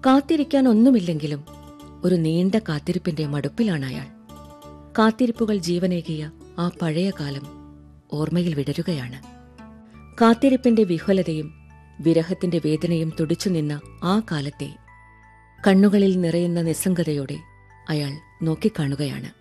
കാത്തിരിക്കാൻ ഒന്നുമില്ലെങ്കിലും ഒരു നീണ്ട കാത്തിരിപ്പിന്റെ മടുപ്പിലാണ് അയാൾ. കാത്തിരിപ്പുകൾ ജീവനേകിയ ആ പഴയ കാലം ഓർമ്മയിൽ വിടരുകയാണ്. കാത്തിരിപ്പിന്റെ വിഹ്വലതയും വിരഹത്തിന്റെ വേദനയും തുടിച്ചുനിന്ന ആ കാലത്തെ കണ്ണുകളിൽ നിറയുന്ന നിസ്സംഗതയോടെ അയാൾ നോക്കിക്കാണുകയാണ്.